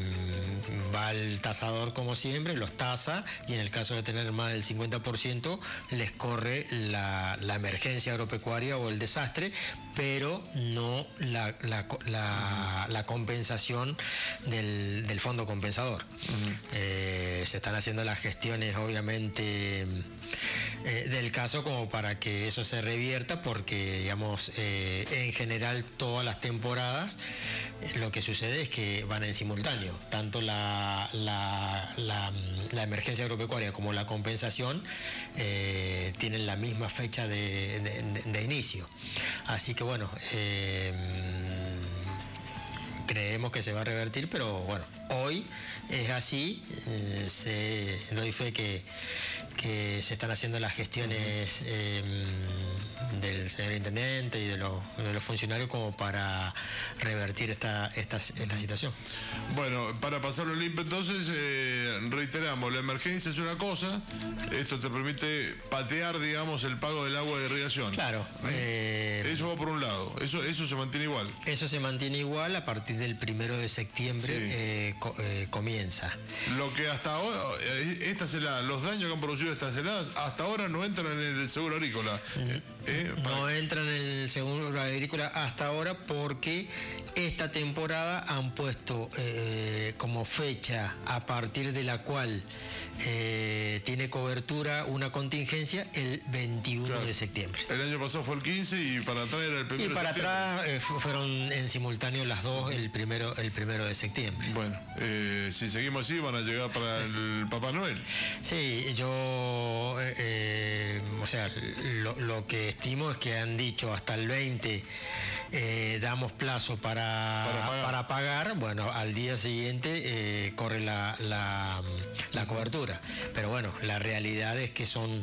va al tasador como siempre, los tasa y en el caso de tener más del cincuenta por ciento les corre la, la emergencia agropecuaria o el desastre pero no la, la, la, la compensación del, del fondo compensador. Uh-huh. Eh, se están haciendo las gestiones, obviamente, eh, del caso como para que eso se revierta, porque, digamos, eh, en general todas las temporadas eh, lo que sucede es que van en simultáneo, tanto la, la, la, la emergencia agropecuaria como la compensación eh, tienen la misma fecha de, de, de inicio. Así que bueno, eh, creemos que se va a revertir, pero bueno, hoy es así, eh, se, doy fe que, que se están haciendo las gestiones eh, del señor intendente y de los, de los funcionarios como para revertir esta, esta, esta situación. Bueno, para pasarlo limpio entonces, eh, reiteramos, la emergencia es una cosa, esto te permite patear, digamos, el pago del agua de irrigación. Claro. ¿Eh? Eh, eso va por un lado, eso, eso se mantiene igual. Eso se mantiene igual a partir del primero de septiembre, sí. eh, co, eh, comienza. Lo que hasta ahora, estas heladas, los daños que han producido estas heladas, hasta ahora no entran en el seguro agrícola. Eh, eh, no entran en el seguro agrícola hasta ahora porque esta temporada han puesto eh, como fecha a partir de la cual eh, tiene cobertura una contingencia el veintiuno claro. de septiembre. El año pasado fue el quince y para atrás era el primero y para de septiembre. atrás eh, fueron en simultáneo las dos el primero, el primero de septiembre. Bueno, eh, si seguimos así van a llegar para el Papá Noel. Sí, yo, eh, eh, o sea, lo, lo que estimo es que han dicho hasta el veinte eh, damos plazo para, para, pagar. para pagar, bueno, al día siguiente eh, corre la, la, la cobertura. Pero bueno, la realidad es que son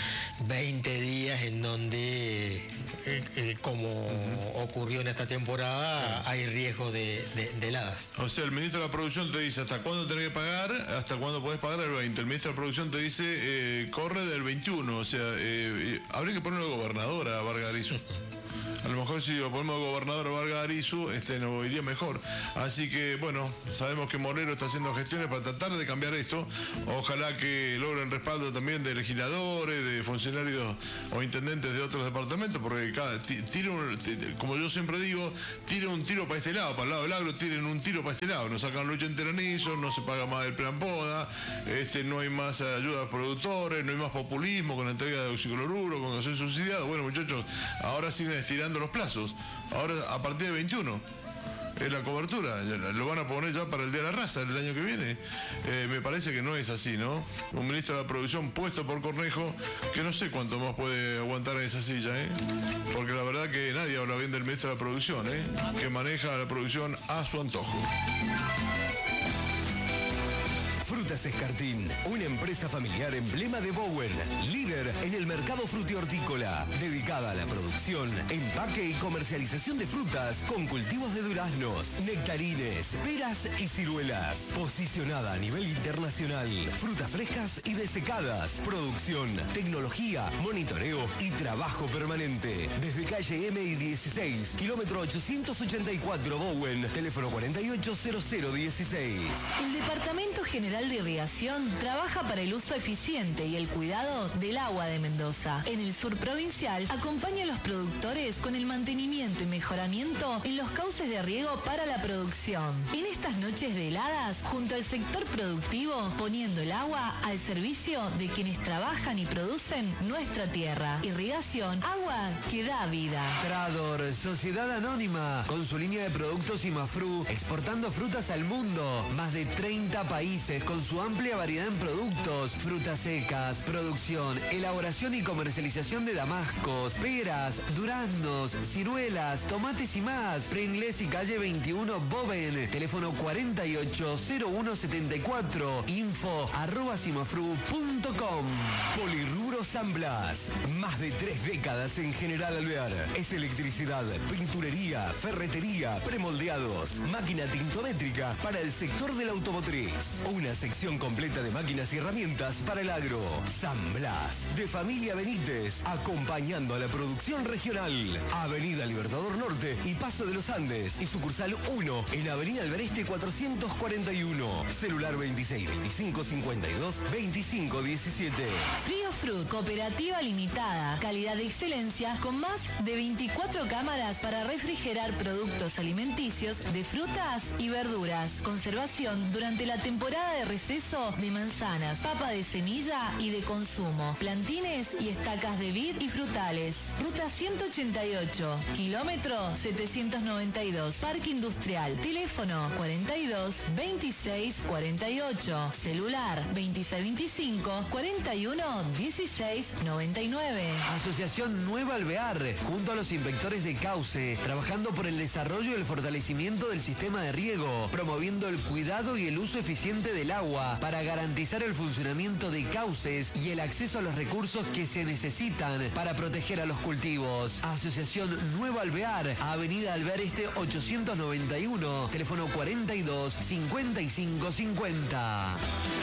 veinte días en donde, eh, eh, como uh-huh. ocurrió en esta temporada, uh-huh. hay riesgo de, de, de heladas. O sea, el ministro de la Producción te dice hasta cuándo tenés que pagar, hasta cuándo podés pagar el veinte. El ministro de la Producción te dice eh, corre del veintiuno. O sea, eh, habría que ponerlo de gobernadora a Vargas Arizu. A lo mejor si lo ponemos gobernador a Vargas Arizu, este, nos iría mejor. Así que, bueno, sabemos que Moreno está haciendo gestiones para tratar de cambiar esto. Ojalá que logren respaldo también de legisladores, de funcionarios o intendentes de otros departamentos, porque cada, tire un, como yo siempre digo, tire un tiro para este lado, para el lado del agro, tiren un tiro para este lado. Nos sacan lucha en Teranizo, no se paga más el plan poda, este, no hay más ayuda a productores, no hay más populismo con la entrega de oxicloruro, con gasoil subsidiado. Bueno, muchachos, ahora siguen estirando los plazos. Ahora a partir de veintiuno es la cobertura, lo van a poner ya para el Día de la Raza el año que viene. Eh, me parece que no es así, ¿no? Un ministro de la Producción puesto por Cornejo, que no sé cuánto más puede aguantar en esa silla, ¿eh? Porque la verdad que nadie habla bien del ministro de la Producción, ¿eh? Que maneja la producción a su antojo. Frutas Escartín, una empresa familiar emblema de Bowen, líder en el mercado frutihortícola, dedicada a la producción, empaque y comercialización de frutas con cultivos de duraznos, nectarines, peras y ciruelas. Posicionada a nivel internacional, frutas frescas y desecadas, producción, tecnología, monitoreo y trabajo permanente. Desde calle M I dieciséis, kilómetro ochocientos ochenta y cuatro Bowen, teléfono cuarenta y ocho cero cero dieciséis. El Departamento General de Irrigación trabaja para el uso eficiente y el cuidado del agua de Mendoza. En el sur provincial acompaña a los productores con el mantenimiento y mejoramiento en los cauces de riego para la producción. En estas noches de heladas, junto al sector productivo, poniendo el agua al servicio de quienes trabajan y producen nuestra tierra. Irrigación, agua que da vida. Trador, Sociedad Anónima, con su línea de productos Imafru, exportando frutas al mundo. Más de treinta países con su amplia variedad en productos, frutas secas, producción, elaboración y comercialización de damascos, peras, duraznos, ciruelas, tomates y más. Pringles y calle veintiuno Boven, teléfono cuarenta y ocho cero uno setenta y cuatro, info arroba simafru punto com. Polirrubro San Blas, más de tres décadas en General Alvear. Es electricidad, pinturería, ferretería, premoldeados, máquina tintométrica para el sector de la automotriz. Una sección completa de máquinas y herramientas para el agro. San Blas, de familia Benítez, acompañando a la producción regional. Avenida Libertador Norte y Paso de los Andes, y sucursal uno en Avenida Albereste cuatrocientos cuarenta y uno. Celular veintiséis veinticinco cincuenta y dos veinticinco diecisiete. Frío Fruit, Cooperativa Limitada. Calidad de excelencia con más de veinticuatro cámaras para refrigerar productos alimenticios de frutas y verduras. Conservación durante la temporada de receso de manzanas, papa de semilla y de consumo, plantines y estacas de vid y frutales. Ruta ciento ochenta y ocho, kilómetro setecientos noventa y dos, Parque Industrial. Teléfono cuarenta y dos, veintiséis, cuarenta y ocho. Celular veintiséis veinticinco, cuarenta y uno, dieciséis, noventa y nueve. Asociación Nueva Alvear, junto a los inspectores de Cauce, trabajando por el desarrollo y el fortalecimiento del sistema de riego, promoviendo el cuidado y el uso eficiente del agua para garantizar el funcionamiento de cauces y el acceso a los recursos que se necesitan para proteger a los cultivos. Asociación Nueva Alvear, Avenida Alvear Este ochocientos noventa y uno, teléfono cuarenta y dos, cincuenta y cinco cincuenta.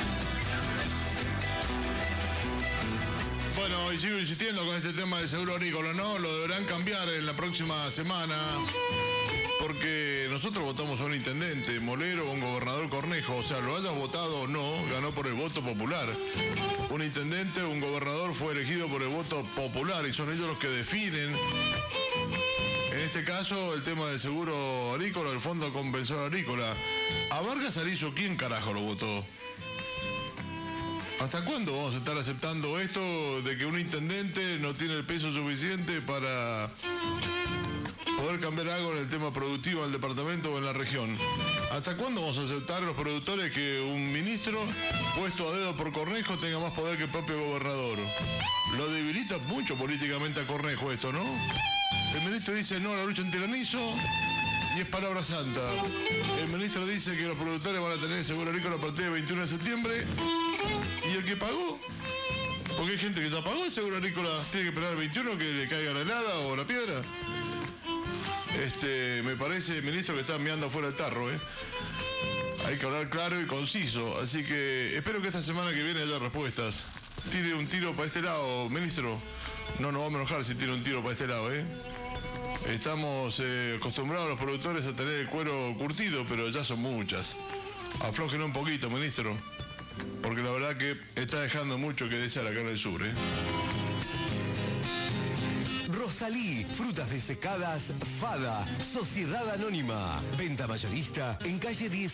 Bueno, y sigo insistiendo con este tema del seguro agrícola, ¿no? Lo deberán cambiar en la próxima semana, porque nosotros votamos a un intendente, Molero, o un gobernador Cornejo, o sea, lo hayas votado o no, ganó por el voto popular. Un intendente o un gobernador fue elegido por el voto popular y son ellos los que definen, en este caso, el tema del seguro agrícola, el fondo compensador agrícola. A Vargas Arizo, ¿quién carajo lo votó? ¿Hasta cuándo vamos a estar aceptando esto de que un intendente no tiene el peso suficiente para poder cambiar algo en el tema productivo en el departamento o en la región? ¿Hasta cuándo vamos a aceptar los productores que un ministro puesto a dedo por Cornejo tenga más poder que el propio gobernador? Lo debilita mucho políticamente a Cornejo esto, ¿no? El ministro dice no a la lucha antiranizo y es palabra santa. El ministro dice que los productores van a tener seguro agrícola a partir del veintiuno de septiembre. ¿Y el que pagó? Porque hay gente que ya pagó el seguro agrícola. ¿Tiene que esperar el veintiuno que le caiga la helada o la piedra? Este, me parece, ministro, que está meando fuera del tarro, ¿eh? Hay que hablar claro y conciso. Así que espero que esta semana que viene haya respuestas. Tire un tiro para este lado, ministro. No nos vamos a enojar si tira un tiro para este lado, ¿eh? Estamos eh, acostumbrados los productores a tener el cuero curtido, pero ya son muchas. Aflójenlo un poquito, ministro. Porque la verdad que está dejando mucho que desear acá en el sur, ¿eh? Rosalí, frutas desecadas, Fada, Sociedad Anónima. Venta mayorista en calle diez.